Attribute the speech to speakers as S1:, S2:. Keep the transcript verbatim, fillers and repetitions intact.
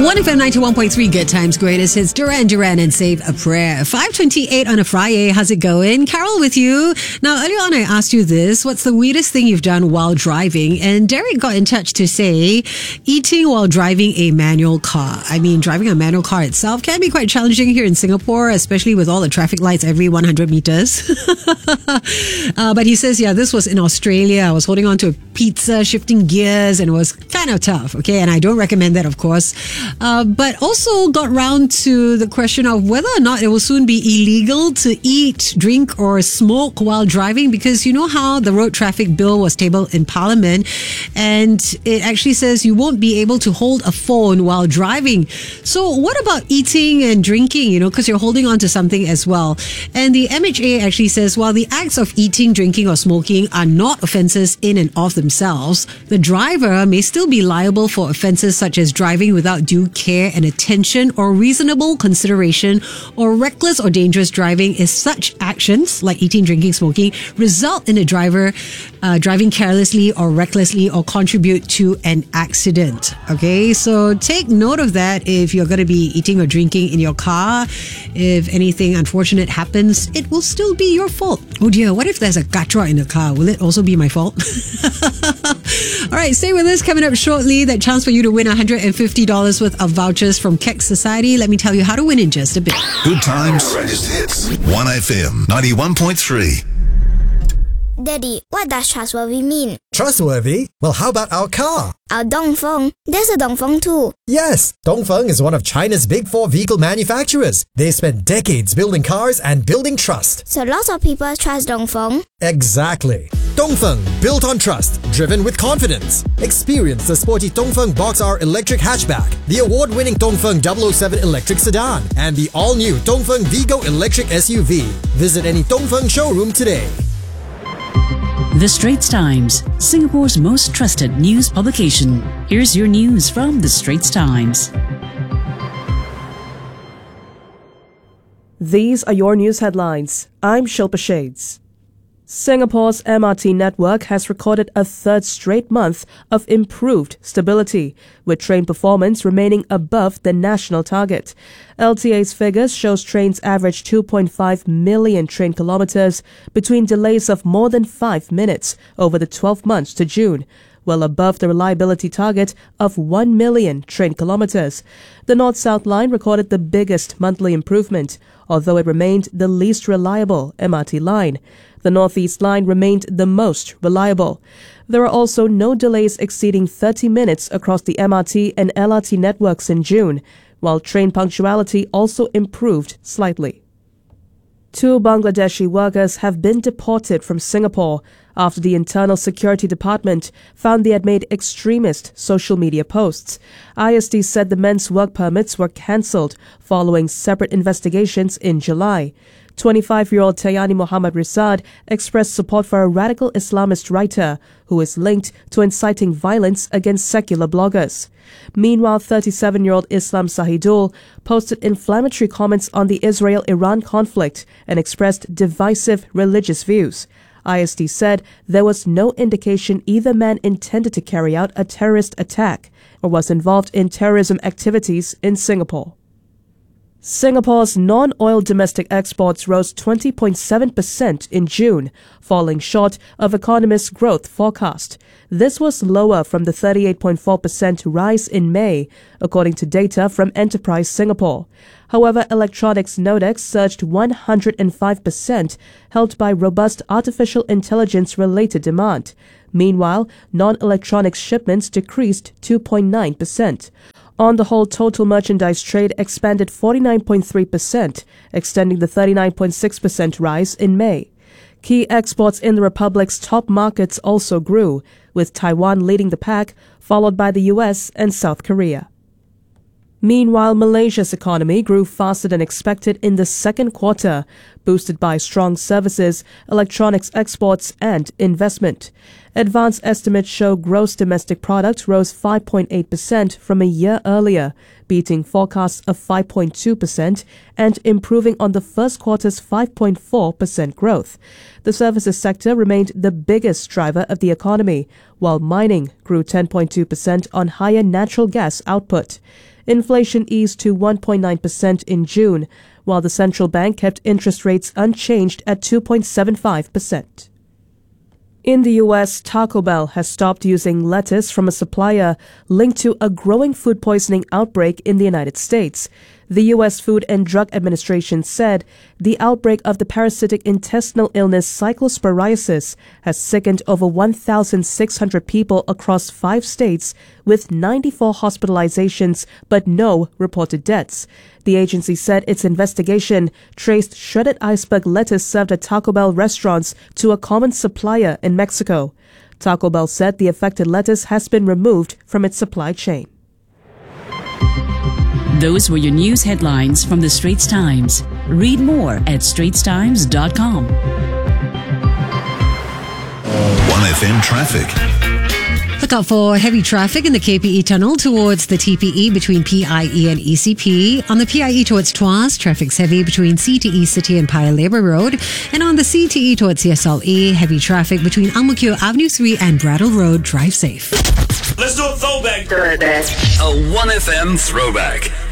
S1: one F M ninety-one point three, Good Times Greatest Hits, Duran Duran and Save a Prayer. five twenty-eight on a Friday. How's it going? Carol with you. Now, earlier on I asked you this. What's the weirdest thing you've done while driving? And Derek got in touch to say eating while driving a manual car. I mean, driving a manual car itself can be quite challenging here in Singapore, especially with all the traffic lights every one hundred meters. uh, but he says, yeah, this was in Australia. I was holding on to a pizza, shifting gears, and it was kind of tough. Okay, and I don't recommend that, of course. Uh, but also got round to the question of whether or not it will soon be illegal to eat, drink, or smoke while driving, because you know how the road traffic bill was tabled in Parliament, and it actually says you won't be able to hold a phone while driving. So what about eating and drinking, you know, because you're holding on to something as well? And the M H A actually says while the acts of eating, drinking, or smoking are not offences in and of themselves, the driver may still be liable for offences such as driving without due care and attention or reasonable consideration, or reckless or dangerous driving if such actions like eating, drinking, smoking result in a driver uh, driving carelessly or recklessly or contribute to an accident. Okay, so take note of that if you're going to be eating or drinking in your car. If anything unfortunate happens, it will still be your fault. Oh dear, what if there's a gatra in the car? Will it also be my fault? All right, stay with us. Coming up shortly, that chance for you to win one hundred fifty dollars worth of vouchers from Keck Society. Let me tell you how to win in just a bit.
S2: Good Times, Greatest Hits, one F M ninety-one point three.
S3: Daddy, what does trustworthy mean?
S4: Trustworthy? Well, how about our car?
S3: Our Dongfeng. There's a Dongfeng too.
S4: Yes, Dongfeng is one of China's big four vehicle manufacturers. They spent decades building cars and building trust.
S3: So lots of people trust Dongfeng?
S4: Exactly. Dongfeng, built on trust, driven with confidence. Experience the sporty Dongfeng Box R electric hatchback, the award-winning Dongfeng double oh seven electric sedan, and the all-new Dongfeng Vigo electric S U V. Visit any Dongfeng showroom today.
S5: The Straits Times, Singapore's most trusted news publication. Here's your news from The Straits Times.
S6: These are your news headlines. I'm Shilpa Shades. Singapore's M R T network has recorded a third straight month of improved stability, with train performance remaining above the national target. L T A's figures shows trains averaged two point five million train kilometres between delays of more than five minutes over the twelve months to June, well above the reliability target of one million train kilometres. The North-South line recorded the biggest monthly improvement, although it remained the least reliable M R T line. The North-East line remained the most reliable. There are also no delays exceeding thirty minutes across the M R T and L R T networks in June, while train punctuality also improved slightly. Two Bangladeshi workers have been deported from Singapore after the Internal Security Department found they had made extremist social media posts. I S D said the men's work permits were cancelled following separate investigations in July. twenty-five-year-old Tayani Muhammad Rizad expressed support for a radical Islamist writer who is linked to inciting violence against secular bloggers. Meanwhile, thirty-seven-year-old Islam Sahidul posted inflammatory comments on the Israel-Iran conflict and expressed divisive religious views. I S D said there was no indication either man intended to carry out a terrorist attack or was involved in terrorism activities in Singapore. Singapore's non-oil domestic exports rose twenty point seven percent in June, falling short of economists' growth forecast. This was lower from the thirty-eight point four percent rise in May, according to data from Enterprise Singapore. However, electronics Nodex surged one hundred five percent, helped by robust artificial intelligence-related demand. Meanwhile, non-electronics shipments decreased two point nine percent. On the whole, total merchandise trade expanded forty-nine point three percent, extending the thirty-nine point six percent rise in May. Key exports in the Republic's top markets also grew, with Taiwan leading the pack, followed by the U S and South Korea. Meanwhile, Malaysia's economy grew faster than expected in the second quarter, boosted by strong services, electronics exports, and investment. Advanced estimates show gross domestic product rose five point eight percent from a year earlier, beating forecasts of five point two percent and improving on the first quarter's five point four percent growth. The services sector remained the biggest driver of the economy, while mining grew ten point two percent on higher natural gas output. inflation eased to one point nine percent in June, while the central bank kept interest rates unchanged at two point seven five percent. In the U S, Taco Bell has stopped using lettuce from a supplier linked to a growing food poisoning outbreak in the United States. The U S Food and Drug Administration said the outbreak of the parasitic intestinal illness cyclosporiasis has sickened over one thousand six hundred people across five states, with ninety-four hospitalizations but no reported deaths. The agency said its investigation traced shredded iceberg lettuce served at Taco Bell restaurants to a common supplier in Mexico. Taco Bell said the affected lettuce has been removed from its supply chain.
S5: Those were your news headlines from the Straits Times. Read more at straits times dot com.
S2: one F M traffic.
S1: Look out for heavy traffic in the K P E tunnel towards the T P E between P I E and E C P. On the P I E towards Tuas, traffic's heavy between C T E City and Paya Lebar Road. And on the C T E towards C S L E, heavy traffic between Ang Mo Kio Avenue three and Brattle Road. Drive safe.
S7: Let's do a throwback.
S8: A one F M throwback.